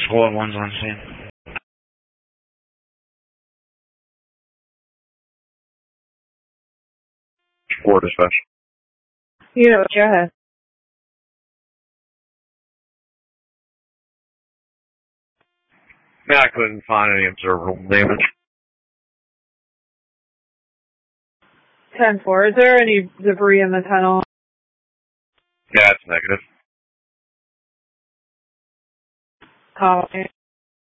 Squad 1's on scene. Squad dispatch. Yeah, go ahead. Yeah, I couldn't find any observable damage. 10-4. Is there any debris in the tunnel? Yeah, it's negative. Copy.